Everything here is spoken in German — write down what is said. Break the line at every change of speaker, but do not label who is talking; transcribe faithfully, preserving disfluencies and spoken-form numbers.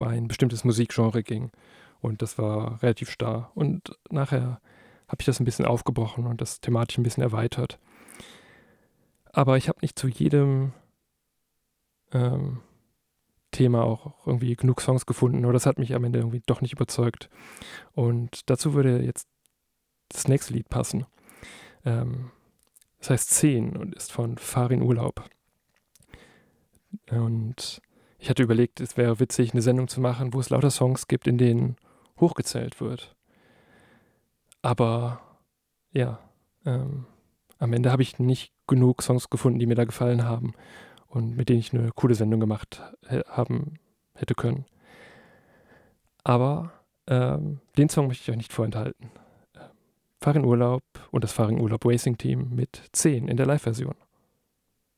ein bestimmtes Musikgenre ging. Und das war relativ starr. Und nachher habe ich das ein bisschen aufgebrochen und das thematisch ein bisschen erweitert. Aber ich habe nicht zu jedem ähm, Thema auch irgendwie genug Songs gefunden. Oder das hat mich am Ende irgendwie doch nicht überzeugt. Und dazu würde jetzt das nächste Lied passen. Ähm, das heißt zehn und ist von Fahr in Urlaub. Und ich hatte überlegt, es wäre witzig, eine Sendung zu machen, wo es lauter Songs gibt, in denen hochgezählt wird. Aber ja, ähm, am Ende habe ich nicht genug Songs gefunden, die mir da gefallen haben und mit denen ich eine coole Sendung gemacht he- haben hätte können. Aber ähm, den Song möchte ich euch nicht vorenthalten. Fahr in Urlaub und das Fahr in Urlaub Racing Team mit zehn in der Live-Version.